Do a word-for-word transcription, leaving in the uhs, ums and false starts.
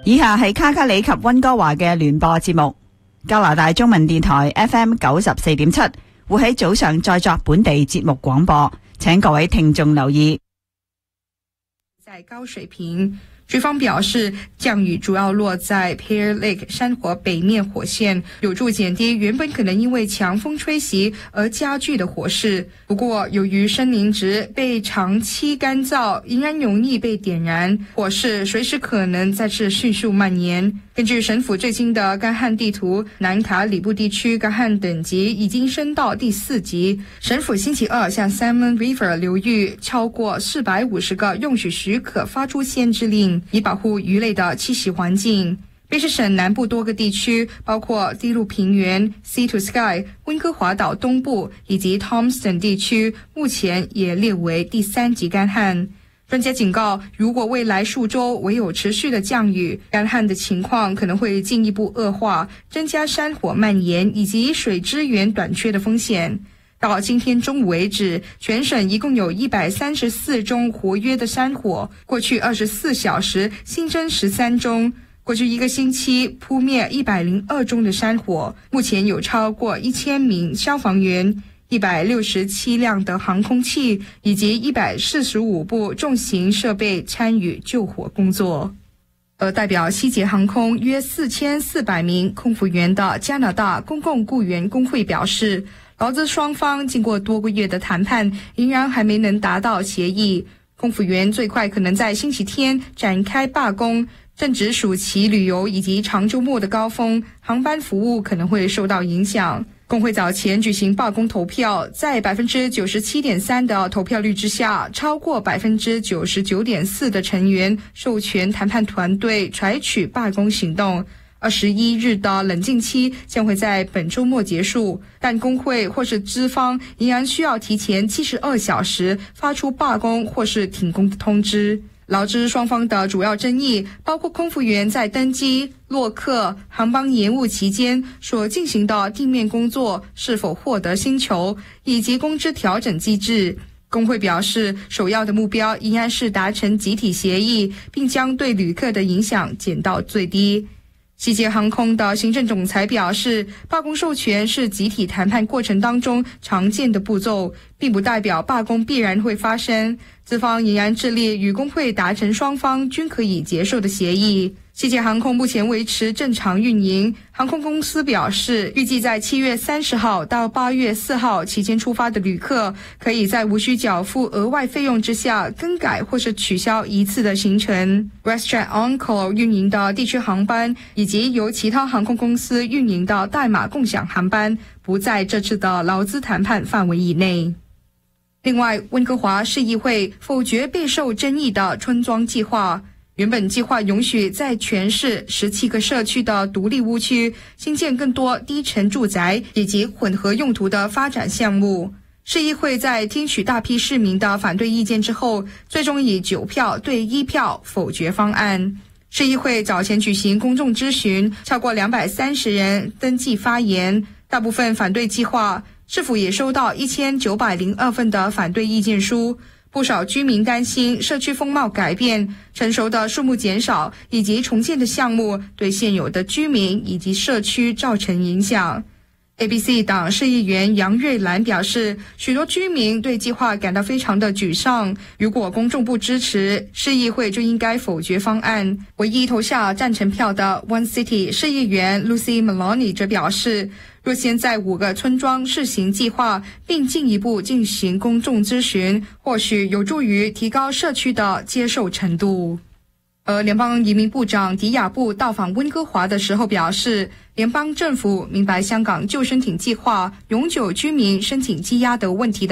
以下係卡卡里及溫哥華嘅聯播節目。加拿大中文電台 F M 九十四點七會喺早上再作本地節目廣播，請各位聽眾留意。 在高水平，局方表示，降雨主要落在 Pear Lake 山火北面火线，有助减低原本可能因为强风吹袭而加剧的火势。不过，由于森林值被长期干燥，仍然容易被点燃，火势随时可能再次迅速蔓延。根据省府最新的干旱地图，南卡里布地区干旱等级已经升到第四级。省府星期二向 Salmon River 流域超过四百五十个用水许可发出限制令，以保护鱼类的栖息环境。卑诗省南部多个地区，包括低陆平原、Sea to Sky、温哥华岛东部以及 Thompson 地区，目前也列为第三级干旱。专家警告，如果未来数周唯有持续的降雨，干旱的情况可能会进一步恶化，增加山火蔓延以及水资源短缺的风险。到今天中午为止，全省一共有一百三十四宗活跃的山火，过去二十四小时新增十三宗，过去一个星期扑灭一百零二宗的山火，目前有超过一千名消防员、一百六十七辆的航空器以及一百四十五部重型设备参与救火工作。而代表西捷航空约四千四百名空服员的加拿大公共雇员工会表示，劳资双方经过多个月的谈判，仍然还没能达到协议。空服员最快可能在星期天展开罢工，正值暑期旅游以及长周末的高峰，航班服务可能会受到影响。工会早前举行罢工投票，在 百分之九十七点三 的投票率之下，超过 百分之九十九点四 的成员授权谈判团队采取罢工行动。二十一日的冷静期将会在本周末结束，但工会或是资方仍然需要提前七十二小时发出罢工或是停工的通知。劳资双方的主要争议包括空服员在登机、落客、航班延误期间所进行的地面工作是否获得薪酬，以及工资调整机制。工会表示，首要的目标依然是达成集体协议，并将对旅客的影响减到最低。西捷航空的行政总裁表示，罢工授权是集体谈判过程当中常见的步骤，并不代表罢工必然会发生。资方仍然致力与工会达成双方均可以接受的协议。西捷航空目前维持正常运营，航空公司表示，预计在七月三十号到八月四号期间出发的旅客，可以在无需缴付额外费用之下更改或是取消一次的行程。WestJet On-Call 运营的地区航班以及由其他航空公司运营的代码共享航班，不在这次的劳资谈判范围以内。另外，温哥华市议会否决备受争议的村庄计划。原本计划允许在全市十七个社区的独立屋区新建更多低层住宅以及混合用途的发展项目。市议会在听取大批市民的反对意见之后，最终以九票对一票否决方案。市议会早前举行公众咨询，超过两百三十人登记发言，大部分反对计划。市府也收到一千九百零二份的反对意见书。不少居民担心社区风貌改变、成熟的树木减少以及重建的项目对现有的居民以及社区造成影响。A B C 党市议员杨瑞兰表示，许多居民对计划感到非常的沮丧，如果公众不支持，市议会就应该否决方案。唯一投下赞成票的 One City 市议员 Lucy Maloney 则表示，若先在五个村庄试行计划，并进一步进行公众咨询，或许有助于提高社区的接受程度。而联邦移民部长迪亚布到访温哥华的时候表示，联邦政府明白香港救生艇计划永久居民申请羁押的问题的